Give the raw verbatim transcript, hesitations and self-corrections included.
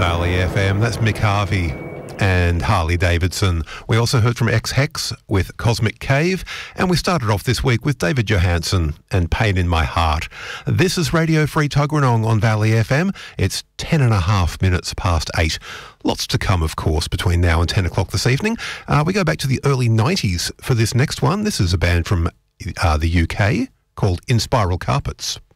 Valley F M. That's Mick Harvey and Harley Davidson. We also heard from X-Hex with Cosmic Cave, and we started off this week with David Johansen and Pain in My Heart. This is Radio Free Tuggeranong on Valley F M. It's ten and a half minutes past eight. Lots to come, of course, between now and ten o'clock this evening. Uh, we go back to the early nineties for this next one. This is a band from uh, the U K called In Spiral Carpets.